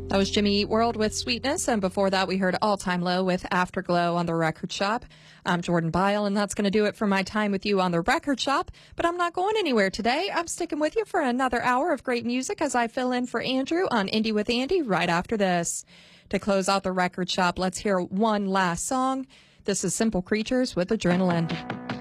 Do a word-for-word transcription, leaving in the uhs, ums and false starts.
That was Jimmy Eat World with Sweetness, and before that we heard All Time Low with Afterglow on The Record Shop. I'm Jordan Byle, and that's going to do it for my time with you on The Record Shop, but I'm not going anywhere today. I'm sticking with you for another hour of great music as I fill in for Andrew on Indie with Andy right after this. To close out The Record Shop, let's hear one last song. This is Simple Creatures with Adrenaline.